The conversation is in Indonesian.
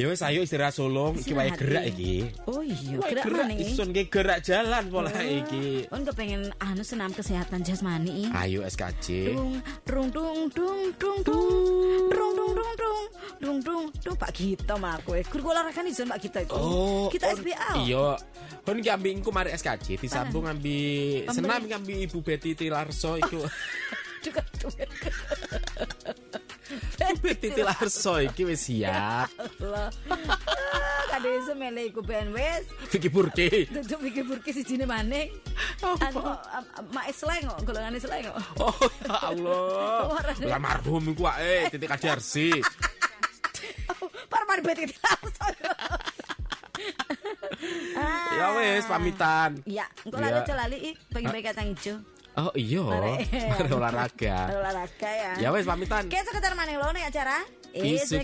Ya wis ayo istirahat Solo, iki wae gerak iki. Oh iya, Gerak mana isun ki gerak jalan pola iki. Kon kepengen senam kesehatan jasmani. Ayo SKJ. Dung Pak Gito mah kowe. Guru olahraga iso Pak Gito iku. Kita SBA. Iya. Kon ki ambi engko mari SKJ disambung ambi senam ki ambi Ibu Betty Tilarso iku. Juga duit. Betty Tilarso iki wis siap. Allah. Kade semele iku ben wis. Vicky Burki. Duduk Vicky Burki sijine maneh. Mak Sleng kok, golongane Sleng kok. Oh ya Allah. Lah marhum iku wae Titik Kadarsi. Parman Betty Tilarso. Ya wis pamitan. Iya, engko lali bagi-bagi kacang ijo. Oh iya. Mari olahraga. Olahraga ya. Ya wis pamitan. Kayak sekitar maneh lho nek acara.